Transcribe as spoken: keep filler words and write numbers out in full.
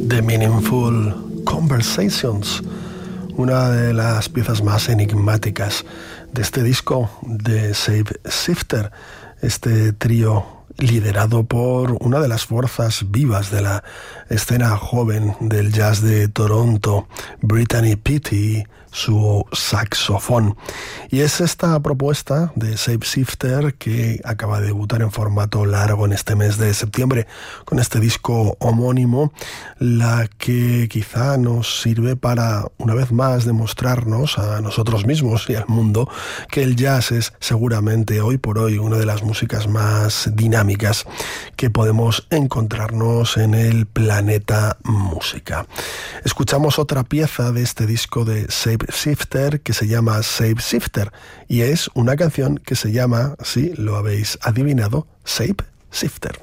The Meaningful Conversations, una de las piezas más enigmáticas de este disco de Shapeshifter, este trío liderado por una de las fuerzas vivas de la escena joven del jazz de Toronto, Brittany Petty, su saxofón. Y es esta propuesta de Shapeshifter que acaba de debutar en formato largo en este mes de septiembre con este disco homónimo, la que quizá nos sirve para una vez más demostrarnos a nosotros mismos y al mundo que el jazz es seguramente hoy por hoy una de las músicas más dinámicas que podemos encontrarnos en el planeta música. Escuchamos otra pieza de este disco de Shapeshifter que se llama Shapeshifter y es una canción que se llama, sí, lo habéis adivinado, Shapeshifter.